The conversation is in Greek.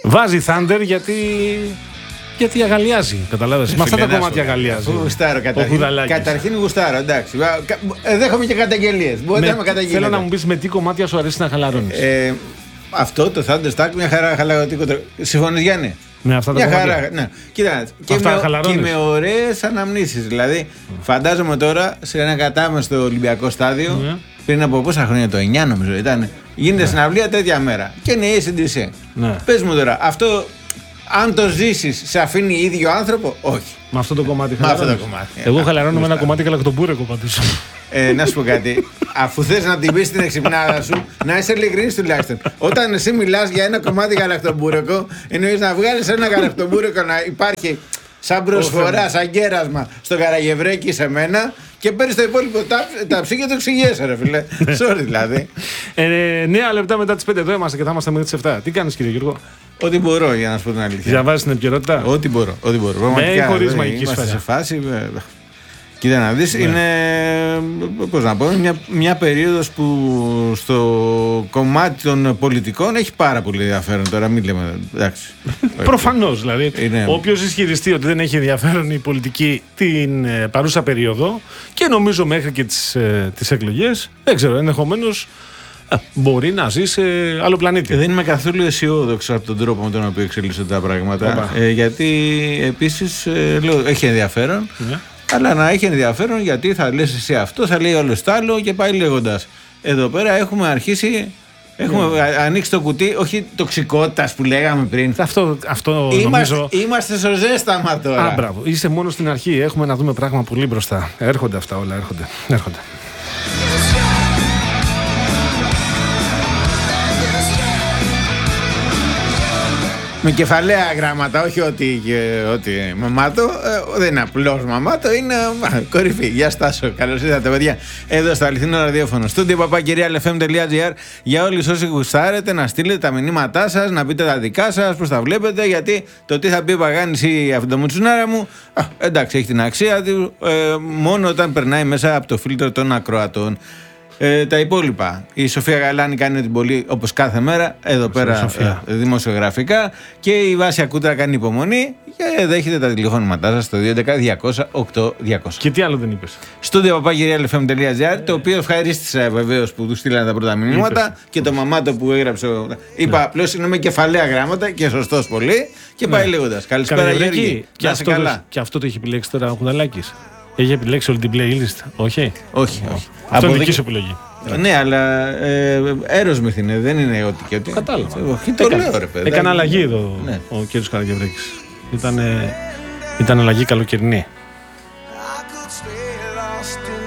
Βάζει Thunder γιατί αγαλιάζει. Καταλάβες. Με αυτά τα κομμάτια αγαλιάζει. Γουστάρω καταρχήν γουστάρω, εντάξει. Δέχομαι και καταγγελίες. Μπορείτε να με καταγγείλετε. Θέλω να μου πεις με τι κομμάτια σου αρέσει να χαλαρώνεις. Αυτό το Thunder Stack, μια χαρά χαλαρωτικό. Συμφωνείς, Γιάννη? Με αυτά τα κομμάτια. Ναι. Κοίτα, και με ωραίες αναμνήσεις. Δηλαδή, φαντάζομαι τώρα σε ένα κατάμεστο στο Ολυμπιακό στάδιο, πριν από πόσα χρόνια, το 9 νομίζω ήταν, γίνεται συναυλία τέτοια μέρα. Και είναι η ACDC. Πες μου τώρα, αυτό αν το ζήσεις, σε αφήνει ίδιο άνθρωπο? Όχι. Με αυτό το κομμάτι χαλαρώνεις? Εγώ χαλαρώνω με ένα κομμάτι γαλακτομπούρεκο πάντως. Να σου πω κάτι. Αφού θες να την πεις την εξυπνάδα σου, να είσαι ειλικρινής τουλάχιστον. Όταν εσύ μιλάς για ένα κομμάτι γαλακτομπούρεκο, εννοείς να βγάλεις ένα γαλακτομπούρεκο να υπάρχει σαν προσφορά, σαν κέρασμα στο Καραγευρέκι σε μένα και παίρνεις το υπόλοιπο ταψί και το εξηγέσαι, ρε φίλε. Sorry δηλαδή. 9 λεπτά μετά τις 5 εδώ είμαστε και θα είμαστε μέχρι τις 7. Τι κάνεις, κύριε Γιώργο? Ό,τι μπορώ, για να σου πω την αλήθεια. Διαβάζεις την επικαιρότητα? Ό,τι μπορώ. Με χωρίς μαγική σφαίρα. Είμαστε σε φάση. Κοίτα να δεις, είναι, πώς να πω, μια περίοδος που στο κομμάτι των πολιτικών έχει πάρα πολύ ενδιαφέρον. Τώρα μην λέμε, εντάξει. Προφανώς, δηλαδή, όποιος ισχυριστεί ότι δεν έχει ενδιαφέρον η πολιτική την παρούσα περίοδο και νομίζω μέχρι και τις εκλογές, δεν ξέρω, ενδεχομένως μπορεί να ζει σε άλλο πλανήτη. Δεν είμαι καθόλου αισιόδοξο από τον τρόπο με τον οποίο εξελίσσονται τα πράγματα. Γιατί επίσης έχει ενδιαφέρον. Αλλά να έχει ενδιαφέρον γιατί θα λες εσύ αυτό, θα λέει όλος το άλλο και πάει λέγοντας. Εδώ πέρα έχουμε αρχίσει, έχουμε ανοίξει το κουτί, όχι τοξικότητας που λέγαμε πριν. Αυτό νομίζω. Είμαστε στο ζέσταμα τώρα. Μπράβο, είσαι μόνο στην αρχή. Έχουμε να δούμε πράγμα πολύ μπροστά. Έρχονται αυτά όλα, έρχονται. Με κεφαλαία γράμματα, όχι ότι μαμάτο, δεν είναι απλώς μαμάτο, είναι κορυφή. Γεια Στάσο, καλώς ήρθατε παιδιά. Εδώ στο αληθινό ραδιόφωνο. studio@realfm.gr για όλους όσοι γουστάρετε να στείλετε τα μηνύματά σας, να πείτε τα δικά σας, πώς τα βλέπετε, γιατί το τι θα πει ο Παγάνης ή αυτό το μουτσουνάρα μου, εντάξει, έχει την αξία του, μόνο όταν περνάει μέσα από το φίλτρο των ακροατών. Τα υπόλοιπα. Η Σοφία Γαλάνη κάνει την πολύ όπως κάθε μέρα εδώ πέρα δημοσιογραφικά και η Βάσια Κούτρα κάνει υπομονή και δέχεται τα τηλεφώνηματά σας στο 211-200-8200. Και τι άλλο δεν είπες? studio@realfm.gr, το οποίο ευχαρίστησα βεβαίως που του στείλανε τα πρώτα μηνύματα και το μαμάτο που έγραψε. Είπα απλώς είναι με κεφαλαία γράμματα και σωστός πολύ και πάει λέγοντας. Καλησπέρα Γιώργη. Και αυτό το έχει επιλέξει τώρα ο Κουδαλάκης? Έχει επιλέξει όλη την playlist? Όχι. Αυτό είναι δική σου επιλογή. Ναι, αλλά Aerosmith είναι, δεν είναι ό,τι και ό,τι. Κατάλαβα. Το λέω, ρε παιδί. Έκανε αλλαγή εδώ ο κύριος Καραγευρέκης. Ήταν αλλαγή καλοκαιρινή.